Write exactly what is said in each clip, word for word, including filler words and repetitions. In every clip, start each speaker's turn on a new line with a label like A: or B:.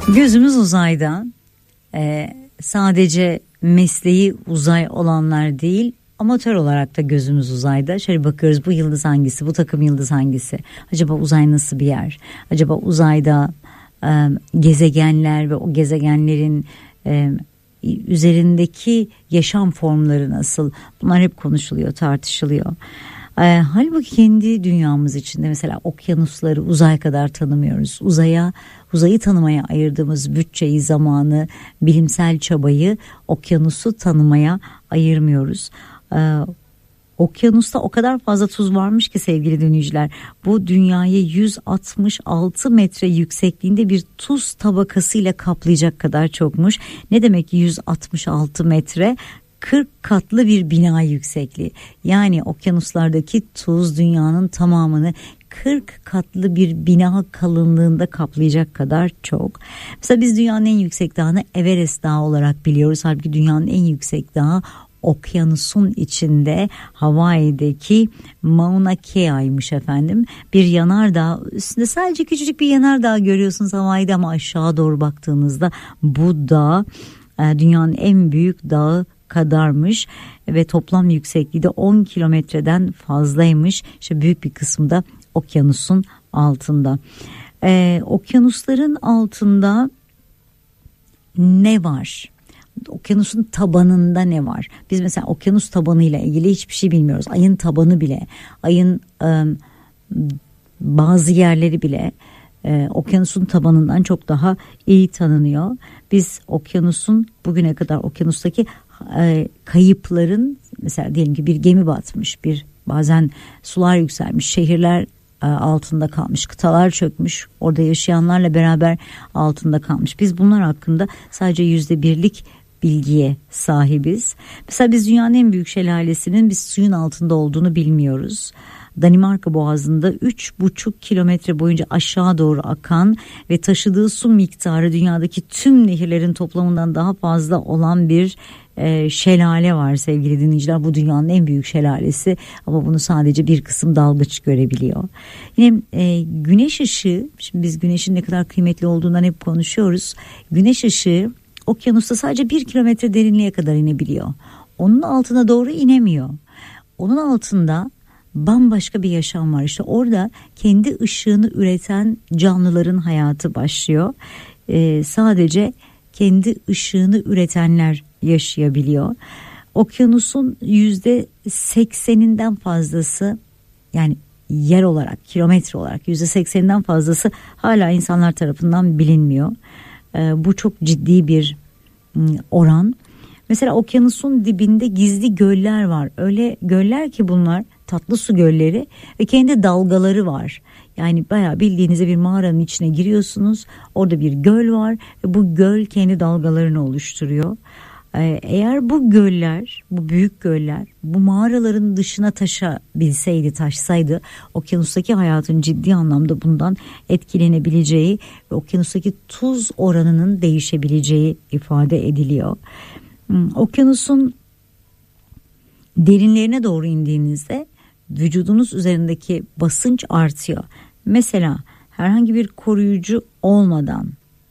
A: Gözümüz uzayda. Ee, sadece mesleği uzay olanlar değil, amatör olarak da gözümüz uzayda. Şöyle bakıyoruz, bu yıldız hangisi, bu takım yıldız hangisi? Acaba uzay nasıl bir yer? Acaba uzayda e, gezegenler ve o gezegenlerin e, üzerindeki yaşam formları nasıl? Bunlar hep konuşuluyor, tartışılıyor. E, halbuki kendi dünyamız içinde mesela okyanusları uzay kadar tanımıyoruz. Uzaya, uzayı tanımaya ayırdığımız bütçeyi, zamanı, bilimsel çabayı okyanusu tanımaya ayırmıyoruz. E, okyanusta o kadar fazla tuz varmış ki sevgili dinleyiciler, bu dünyayı yüz altmış altı metre yüksekliğinde bir tuz tabakasıyla kaplayacak kadar çokmuş. Ne demek yüz altmış altı metre? kırk katlı bir bina yüksekliği. Yani okyanuslardaki tuz dünyanın tamamını kırk katlı bir bina kalınlığında kaplayacak kadar çok. Mesela biz dünyanın en yüksek dağını Everest Dağı olarak biliyoruz. Halbuki dünyanın en yüksek dağı okyanusun içinde Hawaii'deki Mauna Kea'ymış efendim. Bir yanardağ, üstünde sadece küçücük bir yanardağ görüyorsunuz Hawaii'de, ama aşağı doğru baktığınızda bu dağ dünyanın en büyük dağı kadarmış ve toplam yüksekliği de on kilometreden fazlaymış. İşte büyük bir kısmı da okyanusun altında. Ee, okyanusların altında ne var? Okyanusun tabanında ne var? Biz mesela okyanus tabanıyla ilgili hiçbir şey bilmiyoruz. Ayın tabanı bile, ayın ıı, bazı yerleri bile e, okyanusun tabanından çok daha iyi tanınıyor. Biz okyanusun bugüne kadar okyanustaki e, kayıpların, mesela diyelim ki bir gemi batmış, bir bazen sular yükselmiş, şehirler e, altında kalmış, kıtalar çökmüş, orada yaşayanlarla beraber altında kalmış. Biz bunlar hakkında sadece yüzde birlik bilgiye sahibiz. Mesela biz dünyanın en büyük şelalesinin biz suyun altında olduğunu bilmiyoruz. Danimarka Boğazı'nda üç buçuk kilometre boyunca aşağı doğru akan ve taşıdığı su miktarı dünyadaki tüm nehirlerin toplamından daha fazla olan bir e, şelale var sevgili dinleyiciler. Bu dünyanın en büyük şelalesi, ama bunu sadece bir kısım dalgıç görebiliyor. Yine e, güneş ışığı, şimdi biz güneşin ne kadar kıymetli olduğundan hep konuşuyoruz. Güneş ışığı okyanusta sadece bir kilometre derinliğe kadar inebiliyor. Onun altına doğru inemiyor. Onun altında bambaşka bir yaşam var. İşte orada kendi ışığını üreten canlıların hayatı başlıyor. Ee, sadece kendi ışığını üretenler yaşayabiliyor. Okyanusun yüzde sekseninden fazlası, yani yer olarak, kilometre olarak yüzde sekseninden fazlası hala insanlar tarafından bilinmiyor. Ee, bu çok ciddi bir oran. Mesela okyanusun dibinde gizli göller var. Öyle göller ki bunlar tatlı su gölleri ve kendi dalgaları var. Yani bayağı bildiğinizde bir mağaranın içine giriyorsunuz. Orada bir göl var ve bu göl kendi dalgalarını oluşturuyor. Ee, eğer bu göller, bu büyük göller bu mağaraların dışına taşabilseydi, taşsaydı, okyanustaki hayatın ciddi anlamda bundan etkilenebileceği ve okyanustaki tuz oranının değişebileceği ifade ediliyor. Okyanusun derinlerine doğru indiğinizde vücudunuz üzerindeki basınç artıyor. Mesela herhangi bir koruyucu olmadan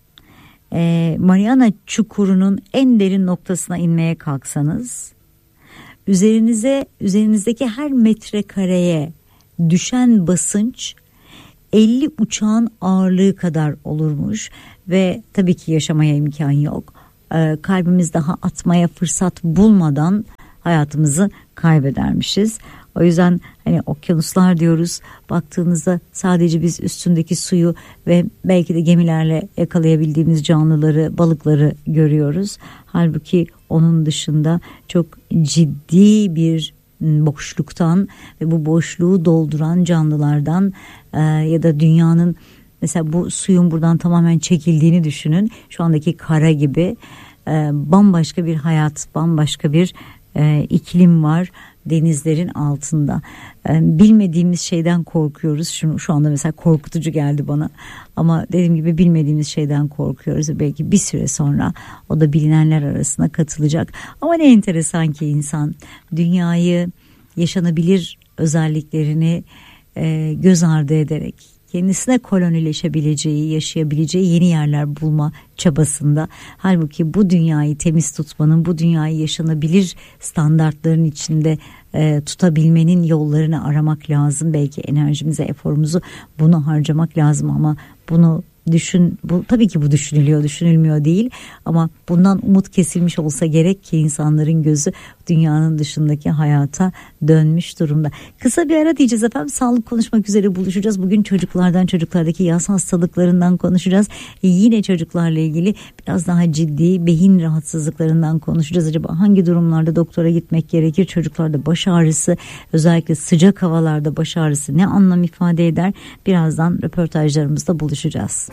A: e, Mariana Çukuru'nun en derin noktasına inmeye kalksanız, üzerinize üzerinizdeki her metrekareye düşen basınç elli uçağın ağırlığı kadar olurmuş ve tabii ki yaşamaya imkan yok. E, kalbimiz daha atmaya fırsat bulmadan hayatımızı kaybedermişiz. O yüzden hani okyanuslar diyoruz, baktığınızda sadece biz üstündeki suyu ve belki de gemilerle yakalayabildiğimiz canlıları, balıkları görüyoruz. Halbuki onun dışında çok ciddi bir boşluktan ve bu boşluğu dolduran canlılardan e, ya da dünyanın, mesela bu suyun buradan tamamen çekildiğini düşünün. Şu andaki kara gibi e, bambaşka bir hayat, bambaşka bir e, iklim var denizlerin altında. E, bilmediğimiz şeyden korkuyoruz. Şu, şu anda mesela korkutucu geldi bana. Ama dediğim gibi bilmediğimiz şeyden korkuyoruz. Belki bir süre sonra o da bilinenler arasına katılacak. Ama ne enteresan ki insan dünyayı, yaşanabilir özelliklerini e, göz ardı ederek, kendisine kolonileşebileceği, yaşayabileceği yeni yerler bulma çabasında. Halbuki bu dünyayı temiz tutmanın, bu dünyayı yaşanabilir standartların içinde e, tutabilmenin yollarını aramak lazım. Belki enerjimizi, eforumuzu bunu harcamak lazım ama bunu düşün, bu tabii ki bu düşünülüyor, düşünülmüyor değil ama bundan umut kesilmiş olsa gerek ki insanların gözü dünyanın dışındaki hayata dönmüş durumda. Kısa bir ara diyeceğiz efendim. Sağlık konuşmak üzere buluşacağız. Bugün çocuklardan, çocuklardaki yaz hastalıklarından konuşacağız. E yine çocuklarla ilgili biraz daha ciddi beyin rahatsızlıklarından konuşacağız. Acaba hangi durumlarda doktora gitmek gerekir? Çocuklarda baş ağrısı, özellikle sıcak havalarda baş ağrısı ne anlam ifade eder? Birazdan röportajlarımızda buluşacağız.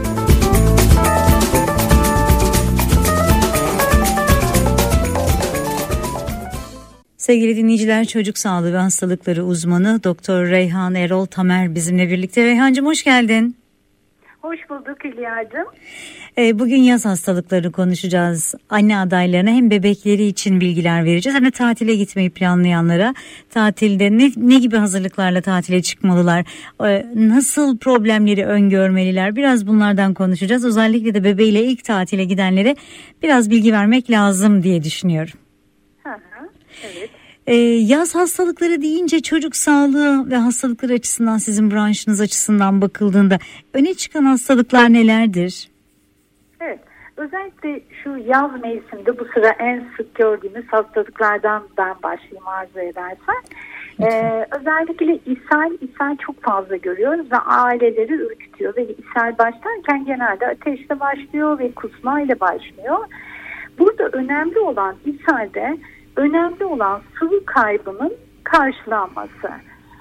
A: Sevgili dinleyiciler, çocuk sağlığı ve hastalıkları uzmanı Doktor Reyhan Erol Tamer bizimle birlikte. Reyhancığım hoş geldin.
B: Hoş bulduk Hülya'cığım.
A: Bugün yaz hastalıklarını konuşacağız. Anne adaylarına hem bebekleri için bilgiler vereceğiz hem de tatile gitmeyi planlayanlara tatilde ne, ne gibi hazırlıklarla tatile çıkmalılar, nasıl problemleri öngörmeliler, biraz bunlardan konuşacağız. Özellikle de bebeğiyle ilk tatile gidenlere biraz bilgi vermek lazım diye düşünüyorum.
B: Hı hı, evet.
A: Ee, yaz hastalıkları deyince çocuk sağlığı ve hastalıkları açısından, sizin branşınız açısından bakıldığında öne çıkan hastalıklar nelerdir?
B: Evet, özellikle şu yaz mevsiminde bu sıra en sık gördüğümüz hastalıklardan ben başlayayım arzu edersen. Ee, özellikle ishal, ishal çok fazla görüyoruz ve aileleri ürkütüyor ve ishal başlarken genelde ateşle başlıyor ve kusmayla başlıyor. Burada önemli olan ishalde önemli olan sıvı kaybının karşılanması.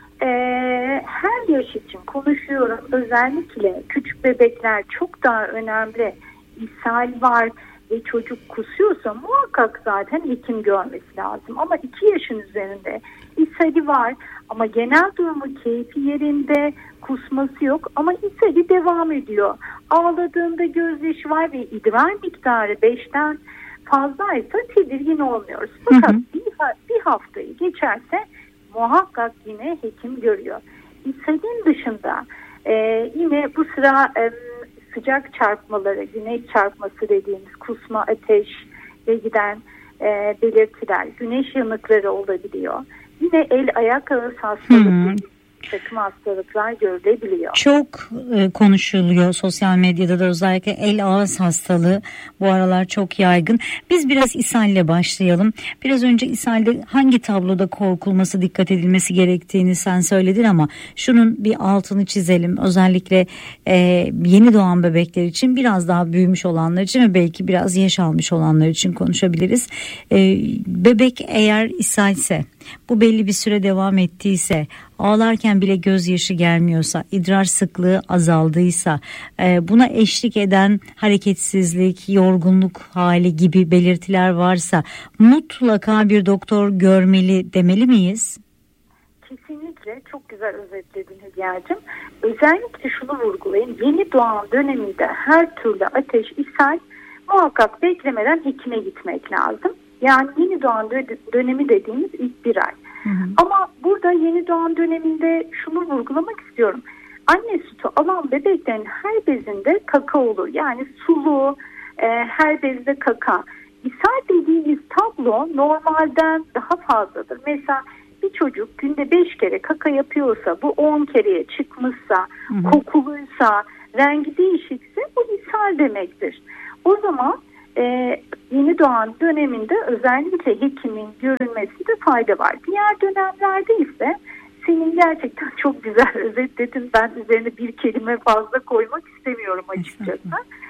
B: Ee, her yaş için konuşuyorum, özellikle küçük bebekler çok daha önemli. İshal var ve çocuk kusuyorsa muhakkak zaten hekim görmesi lazım. Ama iki yaşın üzerinde ishali var ama genel durumu keyfi yerinde, kusması yok ama ishali devam ediyor. Ağladığında gözyaşı var ve idrar miktarı beşten fazlaysa tedirgin olmuyoruz. Fakat hı hı. Bir, bir haftayı geçerse muhakkak yine hekim görüyor. İshalin dışında e, yine bu sıra e, sıcak çarpmaları, güneş çarpması dediğimiz kusma, ateş ve giden e, belirtiler, güneş yanıkları olabiliyor. Yine el ayak ağız hastalığı, takım hastalıklar görülebiliyor.
A: Çok e, konuşuluyor sosyal medyada da, özellikle el ağız hastalığı bu aralar çok yaygın. Biz biraz ishalle başlayalım. Biraz önce ishalde hangi tabloda korkulması, dikkat edilmesi gerektiğini sen söyledin ama şunun bir altını çizelim. Özellikle e, yeni doğan bebekler için, biraz daha büyümüş olanlar için ve belki biraz yaş almış olanlar için konuşabiliriz. E, bebek eğer ishalse, bu belli bir süre devam ettiyse, ağlarken bile gözyaşı gelmiyorsa, idrar sıklığı azaldıysa, buna eşlik eden hareketsizlik, yorgunluk hali gibi belirtiler varsa mutlaka bir doktor görmeli demeli miyiz?
B: Kesinlikle, çok güzel özetledin Hülya'cığım. Özellikle şunu vurgulayayım, yeni doğan döneminde her türlü ateş, ishal muhakkak beklemeden hekime gitmek lazım. Yani yeni doğan dönemi dediğimiz ilk bir ay. Hı hı. Ama burada yeni doğan döneminde şunu vurgulamak istiyorum. Anne sütü alan bebeklerin her bezinde kaka olur. Yani sulu, e, her bezde kaka. İshal dediğimiz tablo normalden daha fazladır. Mesela bir çocuk günde beş kere kaka yapıyorsa, bu on kereye çıkmışsa, hı hı. kokuluysa, rengi değişikse bu ishal demektir. O zaman Ee, yeni doğan döneminde özellikle hekimin görülmesinde fayda var. Diğer dönemlerde ise senin gerçekten çok güzel özetledin. Ben üzerine bir kelime fazla koymak istemiyorum açıkçası.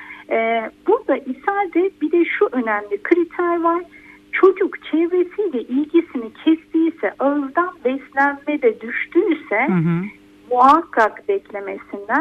B: Ee, burada ishalde bir de şu önemli kriter var. Çocuk çevresiyle ilgisini kestiyse, ağızdan beslenmede düştüyse hı hı. muhakkak beklemesinler.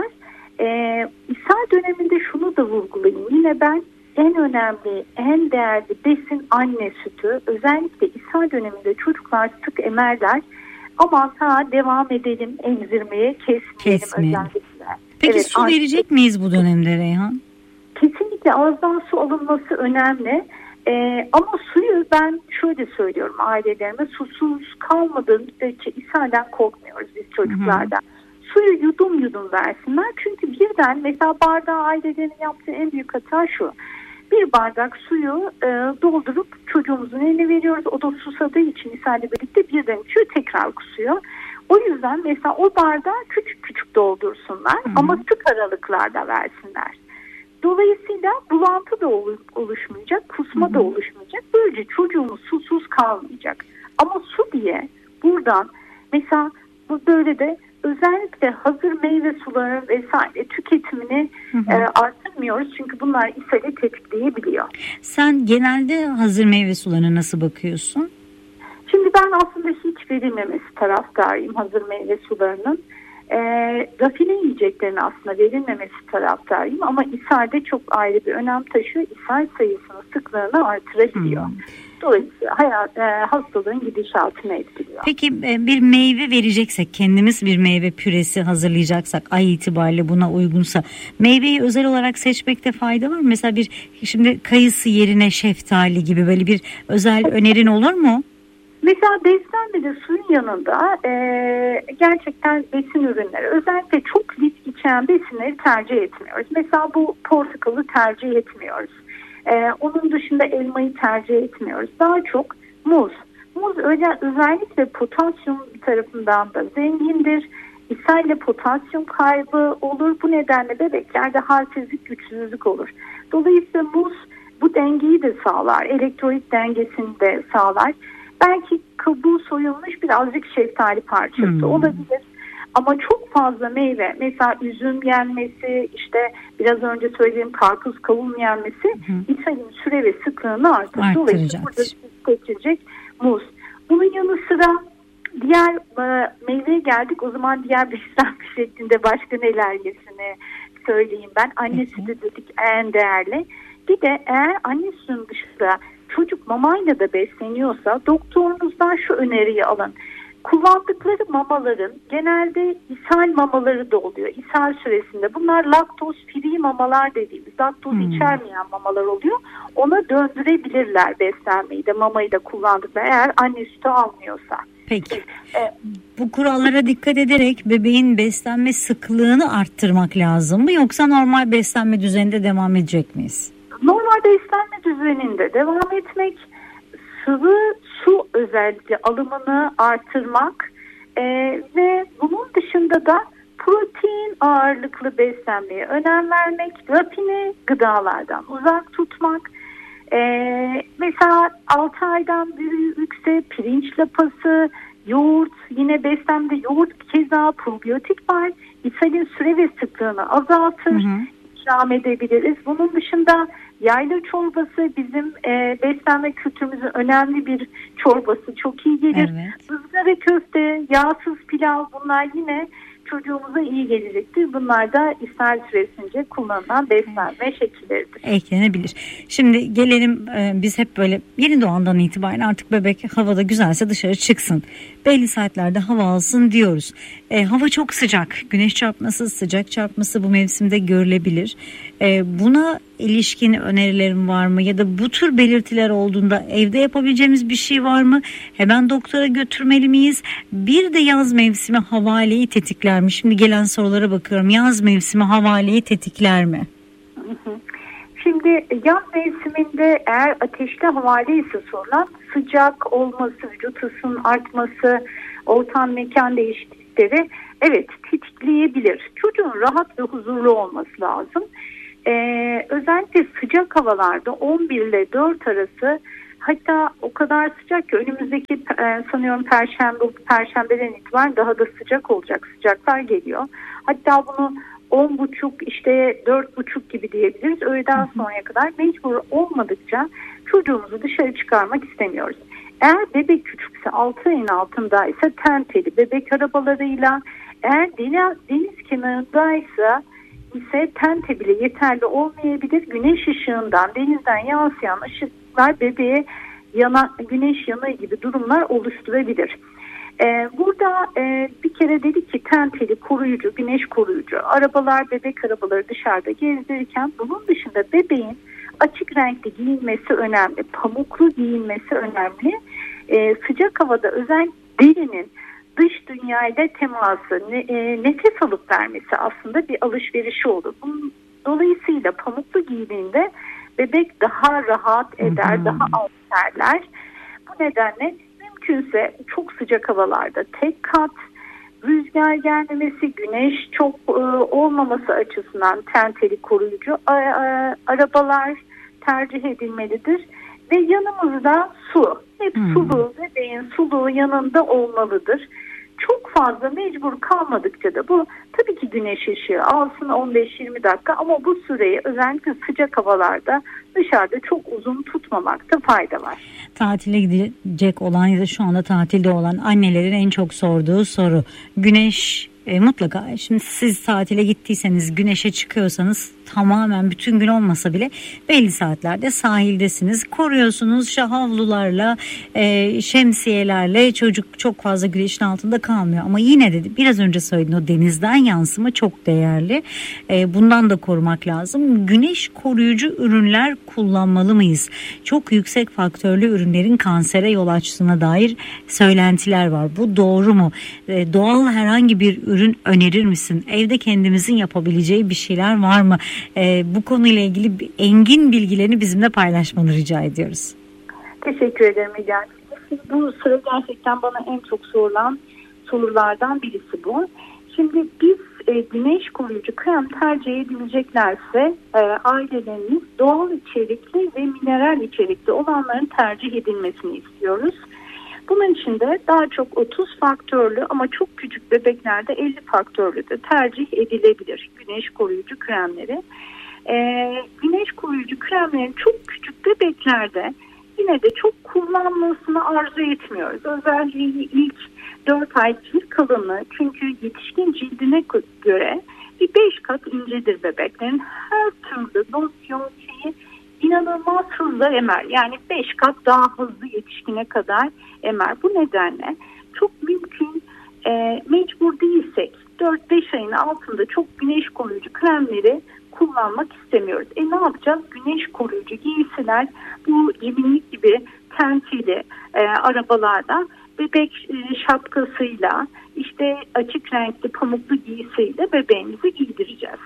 B: Ee, ishal döneminde şunu da vurgulayayım. Yine ben en önemli, en değerli besin anne sütü. Özellikle ishal döneminde çocuklar sık emerler. Aman ha devam edelim emzirmeye, kesmeyelim, kesmeyelim. Özellikle.
A: Peki evet, su verecek miyiz bu dönemde Reyhan?
B: Kesinlikle ağızdan su alınması önemli. Ee, ama suyu ben şöyle söylüyorum ailelerime, susuz kalmadığı müddetçe ishalden korkmuyoruz biz çocuklardan. Hı hı. suyu yudum yudum versinler. Çünkü birden mesela bardağı ailelerin yaptığı en büyük hata şu. Bir bardak suyu e, doldurup çocuğumuzun eline veriyoruz. O da susadığı için ishalle birlikte birden içiyor, tekrar kusuyor. O yüzden mesela o bardağı küçük küçük doldursunlar, hı hı, ama sık aralıklarda versinler. Dolayısıyla bulantı da oluşmayacak, kusma, hı hı, da oluşmayacak. Böylece çocuğumuz susuz kalmayacak. Ama su diye buradan mesela bu böyle de özellikle hazır meyve suları vesaire tüketimini, hı hı, e, artırmıyoruz. Çünkü bunlar ishali tetikleyebiliyor.
A: Sen genelde hazır meyve sularına nasıl bakıyorsun?
B: Şimdi ben aslında hiç verilmemesi taraftarıyım hazır meyve sularının. E, rafine yiyeceklerin aslında verilmemesi taraftarıyım. Ama ishalde çok ayrı bir önem taşıyor. İshal sayısını, sıklığını artırabiliyor. Hmm. Dolayısıyla hayat, e, hastalığın gidişatını etkiliyor.
A: Peki bir meyve vereceksek, kendimiz bir meyve püresi hazırlayacaksak, ay itibariyle buna uygunsa meyveyi özel olarak seçmekte fayda var mı? Mesela bir şimdi kayısı yerine şeftali gibi böyle bir özel önerin olur mu?
B: Mesela beslenmede suyun yanında e, gerçekten besin ürünleri, özellikle çok lif içeren besinleri tercih etmiyoruz. Mesela bu portakalı tercih etmiyoruz. Ee, onun dışında elmayı tercih etmiyoruz. Daha çok muz. Muz özel, özellikle potasyum tarafından da zengindir. İshalle potasyum kaybı olur. Bu nedenle bebeklerde halsizlik, güçsüzlük olur. Dolayısıyla muz bu dengeyi de sağlar. Elektrolit dengesini de sağlar. Belki kabuğu soyulmuş birazcık şeftali parçası hmm. olabilir. Ama çok fazla meyve, mesela üzüm yenmesi, işte biraz önce söylediğim karpuz, kavun yenmesi ishalin süre ve sıklığını artırır. Dolayısıyla burada seçilecek muz. Bunun yanı sıra diğer e, meyveye geldik. O zaman diğer beslenme şeklinde başka neler yesini söyleyeyim ben. Anne sütü dedik en değerli. Bir de eğer anne sütünün dışında çocuk mamayla da besleniyorsa doktorunuzdan şu öneriyi alın. Kullandıkları mamaların genelde ishal mamaları da oluyor. İshal süresinde. Bunlar laktoz free mamalar dediğimiz, laktoz hmm. içermeyen mamalar oluyor. Ona döndürebilirler beslenmeyi de, mamayı da kullandıkları eğer anne sütü almıyorsa.
A: Peki. Evet. Bu kurallara dikkat ederek bebeğin beslenme sıklığını arttırmak lazım mı? Yoksa normal beslenme düzeninde devam edecek miyiz?
B: Normal beslenme düzeninde devam etmek, sıvı su özellikle alımını artırmak e, ve bunun dışında da protein ağırlıklı beslenmeye önem vermek, rafine gıdalardan uzak tutmak. E, mesela altı aydan büyükse pirinç lapası, yoğurt, yine beslenmede yoğurt keza probiyotik var. İshalin süre ve sıklığını azaltır. Hı hı. İkram edebiliriz. Bunun dışında yayla çorbası bizim e, beslenme kültürümüzün önemli bir çorbası. Çok iyi gelir. Evet. Izgara köfte, yağsız pilav, bunlar yine çocuğumuza iyi gelecektir. Bunlar da ishal süresince kullanılan beslenme şekilleridir.
A: Eklenebilir. Şimdi gelelim, e, biz hep böyle yeni doğandan itibaren artık bebek havada güzelse dışarı çıksın, belli saatlerde hava alsın diyoruz. E, hava çok sıcak. Güneş çarpması, sıcak çarpması bu mevsimde görülebilir. E, buna ilişkin önerilerim var mı? Ya da bu tür belirtiler olduğunda evde yapabileceğimiz bir şey var mı? Hemen doktora götürmeli miyiz? Bir de yaz mevsimi havaleyi tetikler mi? Şimdi gelen sorulara bakıyorum. Yaz mevsimi havaleyi tetikler mi?
B: Şimdi yaz mevsiminde eğer ateşli havale ise sorulan, sıcak olması, vücut ısının artması, ortam mekan değişiklikleri evet tetikleyebilir. Çocuğun rahat ve huzurlu olması lazım. Ee, özellikle sıcak havalarda on bir ile dört arası, hatta o kadar sıcak ki önümüzdeki e, sanıyorum perşembe perşembeden itibaren daha da sıcak olacak, sıcaklar geliyor. Hatta bunu on buçuk işte dört buçuk gibi diyebiliriz. Öğleden sonraya kadar mecbur olmadıkça çocuğumuzu dışarı çıkarmak istemiyoruz. Eğer bebek küçükse, altı ayın altındaysa tenteli bebek arabalarıyla, eğer deniz, deniz kenarındaysa ise tente bile yeterli olmayabilir. Güneş ışığından, denizden yansıyan ışıklar bebeğe yana, güneş yanığı gibi durumlar oluşturabilir. Ee, burada e, bir kere dedik ki tenteli, koruyucu, güneş koruyucu arabalar, bebek arabaları dışarıda gezdirirken bunun dışında bebeğin açık renkli giyinmesi önemli, pamuklu giyinmesi önemli. Ee, sıcak havada özellikle derinin dış dünyayla teması, ne, e, nefes alıp vermesi aslında bir alışverişi olur. Bunun, dolayısıyla pamuklu giydiğinde bebek daha rahat eder, hı hı. daha az terler. Bu nedenle mümkünse çok sıcak havalarda tek kat, rüzgar gelmemesi, güneş çok e, olmaması açısından tenteli koruyucu a, a, arabalar tercih edilmelidir. Ve yanımızda su. Hep hmm. sulu, bebeğin suluğu yanında olmalıdır. Çok fazla mecbur kalmadıkça da bu tabii ki güneş ışığı alsın on beş yirmi dakika ama bu süreyi özellikle sıcak havalarda dışarıda çok uzun tutmamakta fayda var.
A: Tatile gidecek olan ya da şu anda tatilde olan annelerin en çok sorduğu soru. Güneş e, mutlaka şimdi siz tatile gittiyseniz güneşe çıkıyorsanız tamamen bütün gün olmasa bile belli saatlerde sahildesiniz. Koruyorsunuz işte havlularla, e, şemsiyelerle, çocuk çok fazla güneşin altında kalmıyor. Ama yine de biraz önce söylediğin o denizden yansıma çok değerli. E, bundan da korumak lazım. Güneş koruyucu ürünler kullanmalı mıyız? Çok yüksek faktörlü ürünlerin kansere yol açtığına dair söylentiler var. Bu doğru mu? E, doğal herhangi bir ürün önerir misin? Evde kendimizin yapabileceği bir şeyler var mı? Ee, bu konuyla ilgili engin bilgilerini bizimle paylaşmanı rica ediyoruz.
B: Teşekkür ederim Ege. Bu soru gerçekten bana en çok sorulan sorulardan birisi bu. Şimdi biz e, güneş koruyucu krem tercih edileceklerse e, ailelerimiz doğal içerikli ve mineral içerikli olanların tercih edilmesini istiyoruz. Bunun için de daha çok otuz faktörlü ama çok küçük bebeklerde elli faktörlü de tercih edilebilir güneş koruyucu kremleri. Ee, güneş koruyucu kremlerin çok küçük bebeklerde yine de çok kullanılmasını arzu etmiyoruz. Özellikle ilk dört ay cilt kalınlığı çünkü yetişkin cildine göre bir beş kat incedir bebeklerin. Her türlü losyon şeyi inanılmaz hızlı emer. Yani beş kat daha hızlı yetişkine kadar emer. Bu nedenle çok mümkün e, mecbur değilsek dört beş ayın altında çok güneş koruyucu kremleri kullanmak istemiyoruz. E ne yapacağız? Güneş koruyucu giysiler bu gelinlik gibi tentili e, arabalarda bebek e, şapkasıyla işte açık renkli pamuklu giysiyle bebeğimizi giydireceğiz.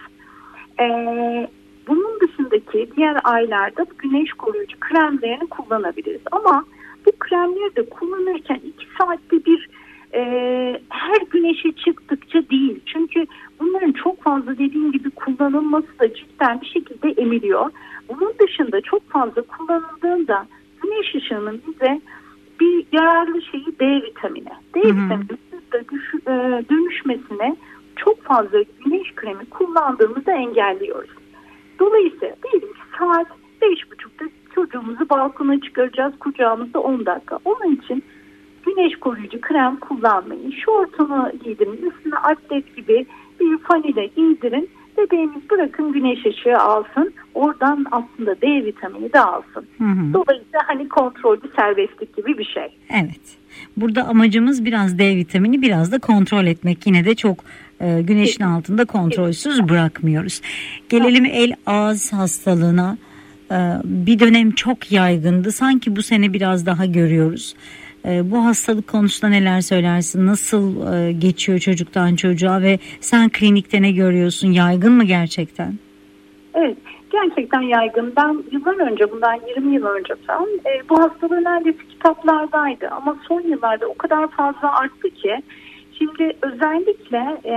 B: Eee Bunun dışındaki diğer aylarda güneş koruyucu kremlerini kullanabiliriz. Ama bu kremleri de kullanırken iki saatte bir e, her güneşe çıktıkça değil. Çünkü bunların çok fazla dediğim gibi kullanılması da cidden bir şekilde emiliyor. Bunun dışında çok fazla kullanıldığında güneş ışığının bize bir yararlı şeyi D vitamini. D vitamini de dönüşmesine çok fazla güneş kremi kullandığımızda engelliyoruz. Dolayısıyla diyelim ki saat beş buçukta çocuğumuzu balkona çıkaracağız, kucağımızda on dakika. Onun için güneş koruyucu krem kullanmayın. Şortunu giydirin, üstüne atlet gibi bir fanile giydirin. Bebeğimiz bırakın güneş ışığı alsın. Oradan aslında D vitamini de alsın. Hı hı. Dolayısıyla hani kontrollü serbestlik gibi bir şey.
A: Evet. Burada amacımız biraz D vitamini biraz da kontrol etmek. Yine de çok e, güneşin evet. altında kontrolsüz evet. bırakmıyoruz. Gelelim evet. el ağız hastalığına. E, bir dönem çok yaygındı. Sanki bu sene biraz daha görüyoruz. E, bu hastalık konusunda neler söylersin? Nasıl e, geçiyor çocuktan çocuğa ve sen klinikte ne görüyorsun? Yaygın mı gerçekten?
B: Evet. Gerçekten yaygın. Ben yıllar önce, bundan yirmi yıl önce falan e, bu hastalığı neredeyse kitaplardaydı. Ama son yıllarda o kadar fazla arttı ki şimdi özellikle e,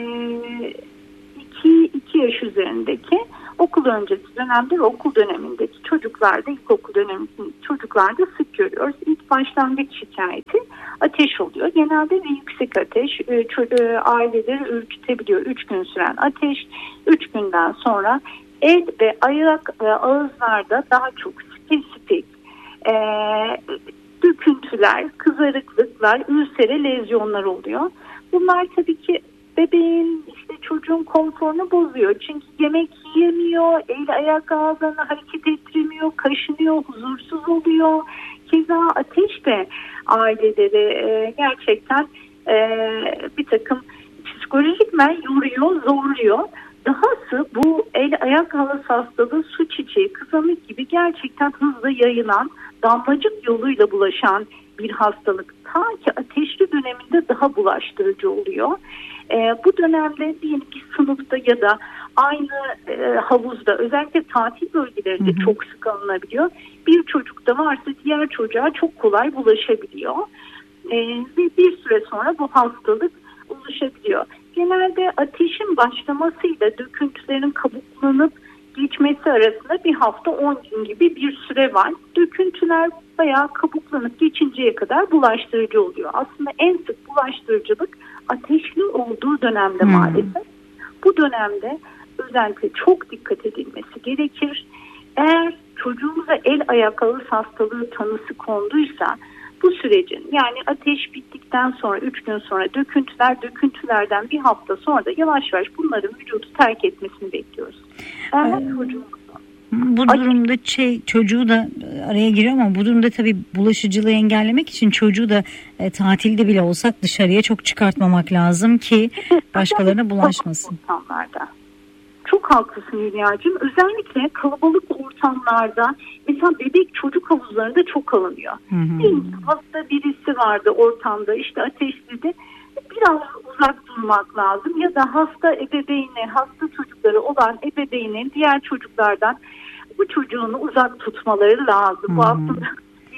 B: iki, iki yaş üzerindeki okul öncesi dönemde ve okul dönemindeki çocuklarda, ilkokul dönemindeki çocuklarda sık görüyoruz. İlk başlangıç şikayeti ateş oluyor. Genelde bir yüksek ateş e, ço- aileleri ürkütebiliyor. Üç gün süren ateş, üç günden sonra el ve ayak ve ağızlarda daha çok spesifik e, döküntüler, kızarıklıklar, ülsere lezyonlar oluyor. Bunlar tabii ki bebeğin, işte çocuğun konforunu bozuyor. Çünkü yemek yiyemiyor, el ayak ağızlarını hareket ettiremiyor, kaşınıyor, huzursuz oluyor. Keza ateş de aileleri e, gerçekten e, bir takım psikolojikmen yoruyor, zorluyor. Dahası bu el ayak havası hastalığı su çiçeği, kızamık gibi gerçekten hızlı yayılan, damlacık yoluyla bulaşan bir hastalık. Ta ki ateşli döneminde daha bulaştırıcı oluyor. E, bu dönemde diyelim ki sınıfta ya da aynı e, havuzda, özellikle tatil bölgelerinde hı hı. çok sık alınabiliyor. Bir çocukta varsa diğer çocuğa çok kolay bulaşabiliyor. E, ve bir süre sonra bu hastalık oluşabiliyor. Genelde ateşin başlamasıyla döküntülerin kabuklanıp geçmesi arasında bir hafta on gün gibi bir süre var. Döküntüler bayağı kabuklanıp geçinceye kadar bulaştırıcı oluyor. Aslında en sık bulaştırıcılık ateşli olduğu dönemde hmm. maalesef. Bu dönemde özellikle çok dikkat edilmesi gerekir. Eğer çocuğumuza el ayak ağız hastalığı tanısı konduysa bu sürecin, yani ateş bittikten sonra üç gün sonra döküntüler, döküntülerden bir hafta sonra da yavaş yavaş bunların vücudu terk etmesini bekliyoruz. Eğer ee, çocuğumuz
A: bu durumda şey, çocuğu da araya giriyor ama bu durumda tabii bulaşıcılığı engellemek için çocuğu da e, tatilde bile olsak dışarıya çok çıkartmamak lazım ki başkalarına bulaşmasın.
B: Ortamlarda. Çok haklısın Hülya'cığım. Özellikle kalabalık ortamlarda, mesela bebek çocuk havuzlarında çok alınıyor. Hı hı. Hasta birisi vardı ortamda, işte ateşliydi. Biraz uzak durmak lazım ya da hasta ebeveyni, hasta çocukları olan ebeveynin diğer çocuklardan bu çocuğunu uzak tutmaları lazım. Hmm. Bu aslında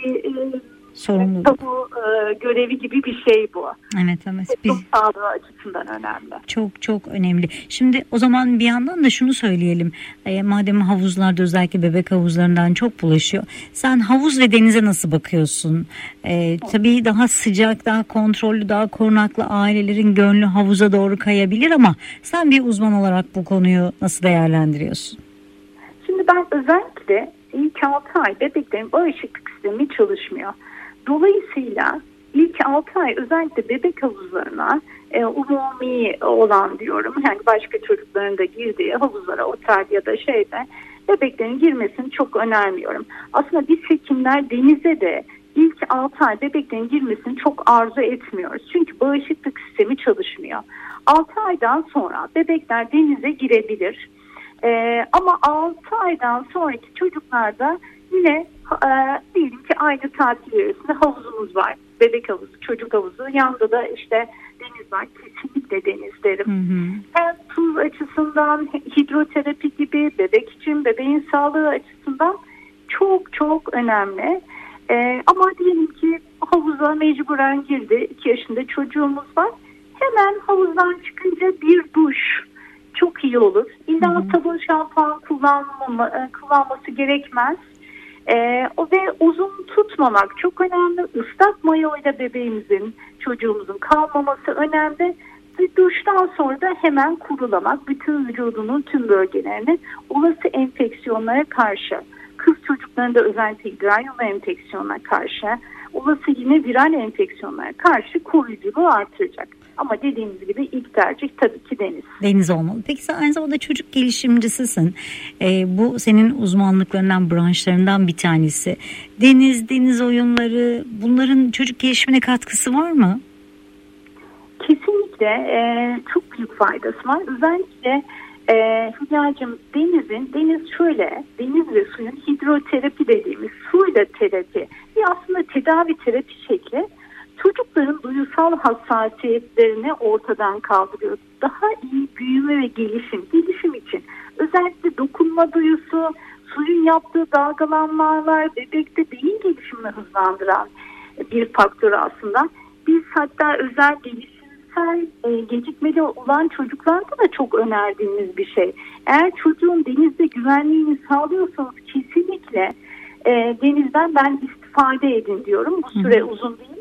B: e, sorumluluk. Tabu e, görevi gibi bir şey bu.
A: Evet, evet.
B: Biz, çok sağlığı açısından önemli.
A: Çok çok önemli. Şimdi o zaman bir yandan da şunu söyleyelim. E, madem havuzlarda, özellikle bebek havuzlarından çok bulaşıyor. Sen havuz ve denize nasıl bakıyorsun? E, tabii daha sıcak, daha kontrollü, daha korunaklı ailelerin gönlü havuza doğru kayabilir ama sen bir uzman olarak bu konuyu nasıl değerlendiriyorsun?
B: Şimdi ben özellikle ilk altı ay bebeklerin bağışıklık sistemi çalışmıyor. Dolayısıyla ilk altı ay özellikle bebek havuzlarına e, umumi olan diyorum, yani başka çocukların da girdiği havuzlara, otel ya da şeyde bebeklerin girmesini çok önermiyorum. Aslında biz hekimler denize de ilk altı ay bebeklerin girmesini çok arzu etmiyoruz. Çünkü bağışıklık sistemi çalışmıyor. altı aydan sonra bebekler denize girebilir. Ee, ama altı aydan sonraki çocuklarda yine e, diyelim ki aynı tatil arasında havuzumuz var. Bebek havuzu, çocuk havuzu. Yanında da işte deniz var. Kesinlikle deniz derim. Hı hı. Hem tuz açısından, hidroterapi gibi, bebek için, bebeğin sağlığı açısından çok çok önemli. Ee, ama diyelim ki havuza mecburen girdi. iki yaşında çocuğumuz var. Hemen havuzdan çıkınca bir duş çok iyi olur. İlla sabun şampuan kullanmama, kullanması gerekmez. Ee, o ve uzun tutmamak çok önemli. Islak mayoyla bebeğimizin, çocuğumuzun kalmaması önemli. Ve duştan sonra da hemen kurulamak, bütün vücudunun tüm bölgelerini olası enfeksiyonlara karşı, kız çocuklarında özellikle idrar yolu enfeksiyonuna karşı, olası yine viral enfeksiyonlara karşı koruyuculuğu artıracak. Ama dediğimiz gibi ilk tercih tabii ki deniz.
A: Deniz olmalı. Peki sen aynı zamanda çocuk gelişimcisisin. Ee, bu senin uzmanlıklarından, branşlarından bir tanesi. Deniz, deniz oyunları, bunların çocuk gelişimine katkısı var mı?
B: Kesinlikle e, çok büyük faydası var. Özellikle e, Hülya'cığım denizin, deniz şöyle, deniz ve suyun hidroterapi dediğimiz suyla terapi. Bir aslında tedavi terapi şekli. Çocukların duyusal hassasiyetlerini ortadan kaldırıyor. Daha iyi büyüme ve gelişim, gelişim için özellikle dokunma duyusu, suyun yaptığı dalgalanmalar bebekte beyin gelişimini hızlandıran bir faktör aslında. Biz hatta özel gelişimsel e, gecikmeli olan çocuklarda da çok önerdiğimiz bir şey. Eğer çocuğun denizde güvenliğini sağlıyorsanız kesinlikle e, denizden ben istifade edin diyorum. Bu süre Hı-hı. uzun değil.